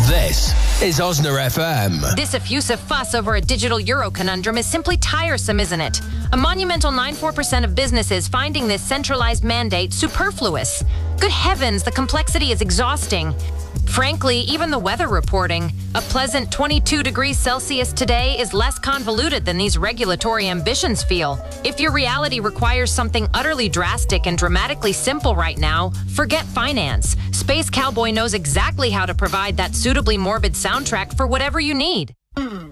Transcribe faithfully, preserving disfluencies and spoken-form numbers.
This is Osner F M. This effusive fuss over a digital euro conundrum is simply tiresome, isn't it? A monumental ninety-four percent of businesses finding this centralized mandate superfluous. Good heavens, the complexity is exhausting. Frankly, even the weather reporting, a pleasant twenty-two degrees Celsius today is less convoluted than these regulatory ambitions feel. If your reality requires something utterly drastic and dramatically simple right now, forget finance. Space Cowboy knows exactly how to provide that suitably morbid soundtrack for whatever you need.